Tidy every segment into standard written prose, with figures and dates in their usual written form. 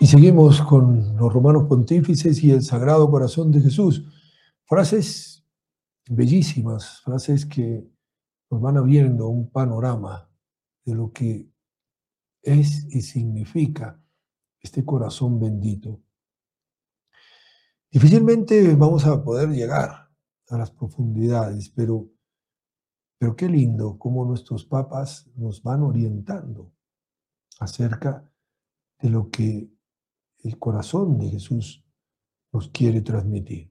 Y seguimos con los romanos pontífices y el Sagrado Corazón de Jesús. Frases bellísimas, frases que nos van abriendo un panorama de lo que es y significa este corazón bendito. Difícilmente vamos a poder llegar a las profundidades, pero qué lindo cómo nuestros papas nos van orientando acerca de lo que el corazón de Jesús nos quiere transmitir.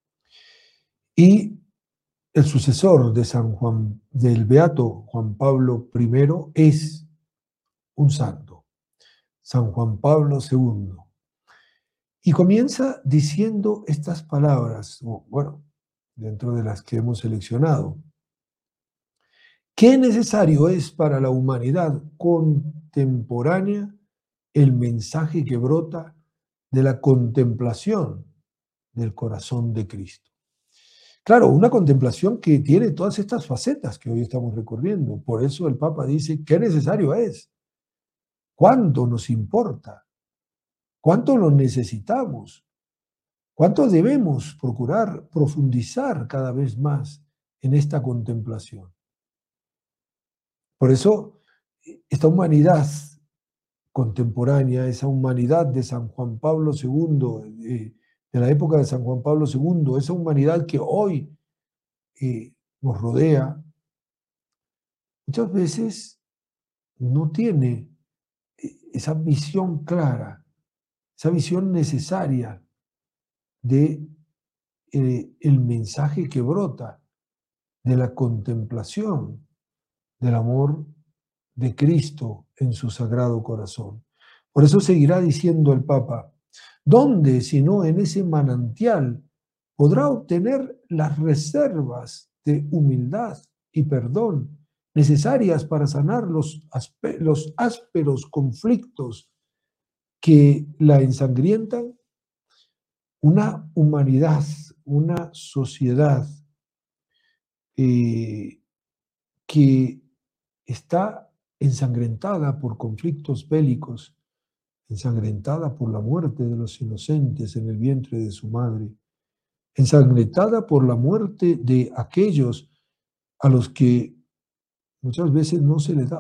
Y el sucesor de San Juan, del beato Juan Pablo I, es un santo, San Juan Pablo II. Y comienza diciendo estas palabras, bueno, dentro de las que hemos seleccionado. Qué necesario es para la humanidad contemporánea el mensaje que brota de la contemplación del corazón de Cristo. Claro, una contemplación que tiene todas estas facetas que hoy estamos recorriendo. Por eso el Papa dice, qué necesario es, cuánto nos importa, cuánto lo necesitamos, cuánto debemos procurar profundizar cada vez más en esta contemplación. Por eso, esta humanidad contemporánea, esa humanidad de San Juan Pablo II, de la época de San Juan Pablo II, esa humanidad que hoy nos rodea, muchas veces no tiene esa visión clara, esa visión necesaria de el mensaje que brota de la contemplación del amor de Cristo en su Sagrado Corazón. Por eso seguirá diciendo el Papa, ¿dónde, sino en ese manantial, podrá obtener las reservas de humildad y perdón necesarias para sanar los ásperos conflictos que la ensangrientan? Una humanidad, una sociedad que está ensangrentada por conflictos bélicos, ensangrentada por la muerte de los inocentes en el vientre de su madre, ensangrentada por la muerte de aquellos a los que muchas veces no se les da